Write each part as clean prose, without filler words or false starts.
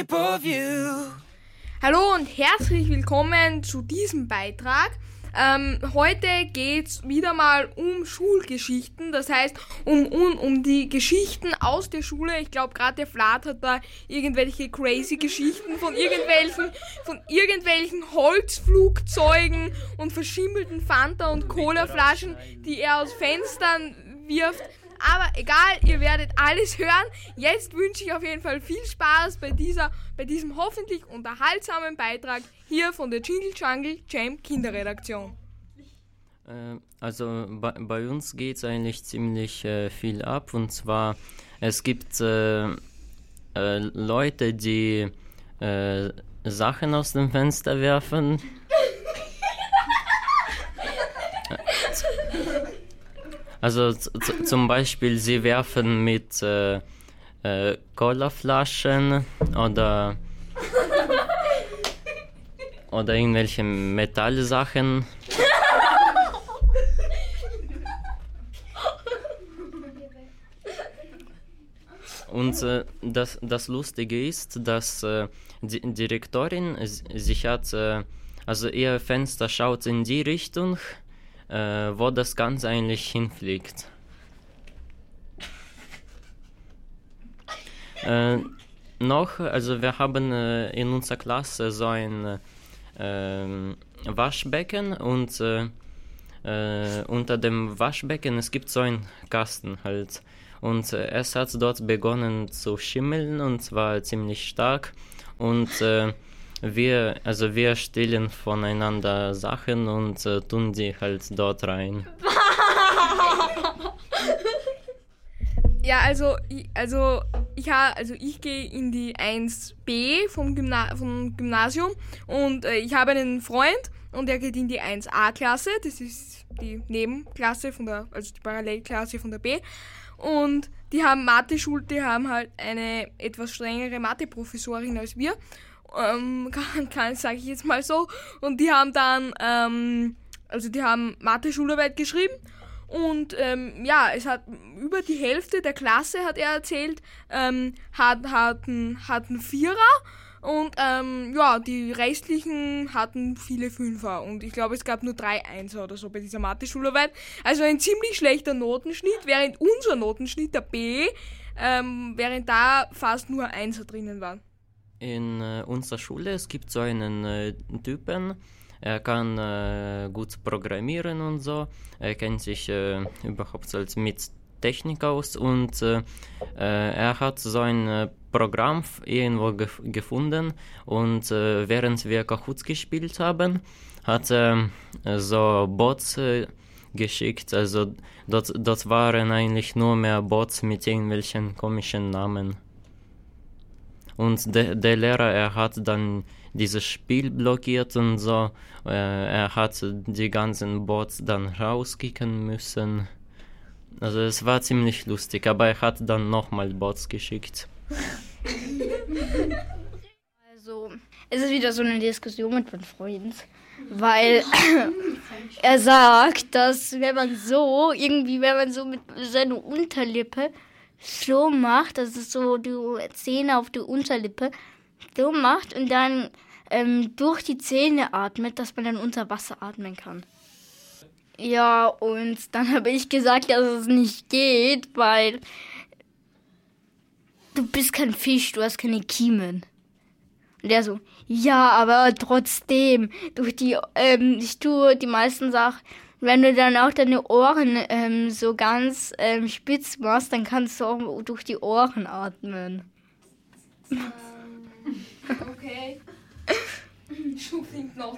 Hallo und herzlich willkommen zu diesem Beitrag. Heute geht's wieder mal um Schulgeschichten, das heißt um die Geschichten aus der Schule. Ich glaube, gerade der Vlad hat da irgendwelche crazy Geschichten von irgendwelchen Holzflugzeugen und verschimmelten Fanta- und Colaflaschen, die er aus Fenstern wirft. Aber egal, ihr werdet alles hören. Jetzt wünsche ich auf jeden Fall viel Spaß bei diesem hoffentlich unterhaltsamen Beitrag hier von der Jingle Jungle Jam Kinderredaktion. Also bei uns geht es eigentlich ziemlich viel ab. Und zwar, es gibt Leute, die Sachen aus dem Fenster werfen. Also zum Beispiel, sie werfen mit Colaflaschen oder irgendwelche Metallsachen. Und das Lustige ist, dass die Direktorin sich hat, also ihr Fenster schaut in die Richtung, wo das Ganze eigentlich hinfliegt. Also wir haben in unserer Klasse so ein Waschbecken und unter dem Waschbecken, es gibt so einen Kasten halt. Und es hat dort begonnen zu schimmeln und zwar ziemlich stark. Und wir stehlen voneinander Sachen und tun die halt dort rein. Ja, ich gehe in die 1b vom Gymnasium und ich habe einen Freund und er geht in die 1a-Klasse, das ist die Nebenklasse die Parallelklasse von der B. Und die haben halt eine etwas strengere Mathe-Professorin als wir. Sage ich jetzt mal so. Und die haben dann, die haben Mathe-Schularbeit geschrieben. Und es hat über die Hälfte der Klasse, hat er erzählt, hatten Vierer. Und die restlichen hatten viele Fünfer. Und ich glaube, es gab nur 3 Einser oder so bei dieser Mathe-Schularbeit. Also ein ziemlich schlechter Notenschnitt, während unser Notenschnitt, der B, während da fast nur Einser drinnen waren. In unserer Schule, es gibt so einen Typen, er kann gut programmieren und so, er kennt sich überhaupt mit Technik aus und er hat so ein Programm irgendwo gefunden und während wir Kahoot gespielt haben, hat er so Bots geschickt, also dort waren eigentlich nur mehr Bots mit irgendwelchen komischen Namen. Und der Lehrer, er hat dann dieses Spiel blockiert und so, er hat die ganzen Bots dann rauskicken müssen. Also es war ziemlich lustig, aber er hat dann nochmal Bots geschickt. Also, es ist wieder so eine Diskussion mit meinem Freund, weil er sagt, dass wenn man so mit seiner Unterlippe so macht, dass es so die Zähne auf die Unterlippe so macht und dann durch die Zähne atmet, dass man dann unter Wasser atmen kann. Ja, und dann habe ich gesagt, dass es nicht geht, weil du bist kein Fisch, du hast keine Kiemen. Und der so, ja, aber trotzdem, durch die meisten Sachen, wenn du dann auch deine Ohren so ganz spitz machst, dann kannst du auch durch die Ohren atmen. Okay. Sure think not.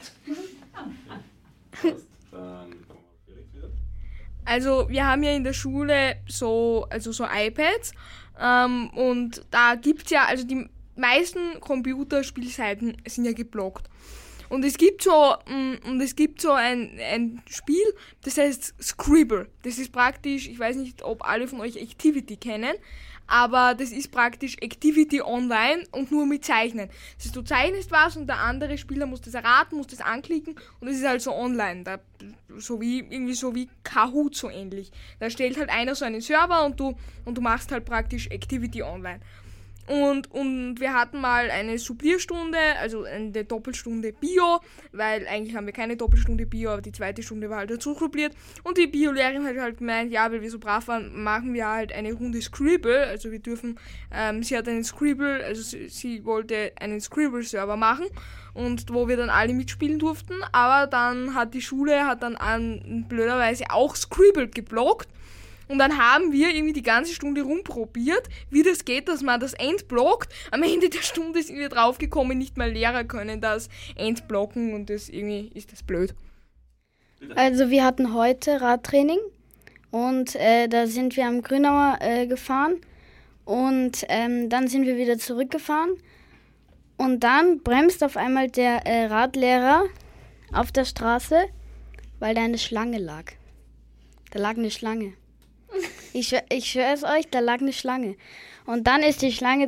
Also wir haben ja in der Schule so iPads und da gibt's ja, also die meisten Computerspielseiten sind ja geblockt. Und es gibt so ein Spiel, das heißt Scribble. Das ist praktisch, ich weiß nicht, ob alle von euch Activity kennen, aber das ist praktisch Activity online und nur mit Zeichnen. Das heißt, du zeichnest was und der andere Spieler muss das erraten, muss das anklicken und es ist halt so online, so wie Kahoot so ähnlich. Da stellt halt einer so einen Server und du machst halt praktisch Activity online. Und wir hatten mal eine Supplierstunde, also eine Doppelstunde Bio, weil eigentlich haben wir keine Doppelstunde Bio, aber die zweite Stunde war halt dazu suppliert. Und die Biolehrerin hat halt gemeint, ja, weil wir so brav waren, machen wir halt eine Runde Scribble. Also wir dürfen, sie hat einen Scribble, also sie wollte einen Scribble-Server machen. Und wo wir dann alle mitspielen durften. Aber dann hat die Schule blöderweise auch Scribble geblockt. Und dann haben wir irgendwie die ganze Stunde rumprobiert, wie das geht, dass man das entblockt. Am Ende der Stunde sind wir draufgekommen, nicht mal Lehrer können das entblocken und das irgendwie ist das blöd. Also wir hatten heute Radtraining und da sind wir am Grünauer gefahren und dann sind wir wieder zurückgefahren und dann bremst auf einmal der Radlehrer auf der Straße, weil da eine Schlange lag. Da lag eine Schlange. Ich schwöre es euch, da lag eine Schlange. Und dann ist die Schlange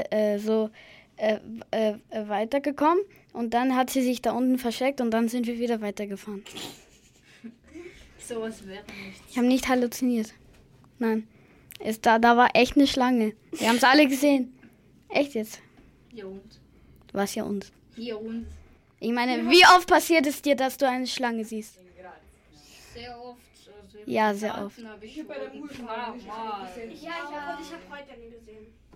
weitergekommen und dann hat sie sich da unten versteckt und dann sind wir wieder weitergefahren. Sowas wäre nicht. Ich habe nicht halluziniert. Nein. Da war echt eine Schlange. Wir haben es alle gesehen. Echt jetzt? Hier und. Was ja uns. Hier und. Ich meine, wie oft passiert es dir, dass du eine Schlange siehst? Sehr oft. Also Ja, sehr oft. Ich bei der Uhr. Ja, ich habe heute eine gesehen.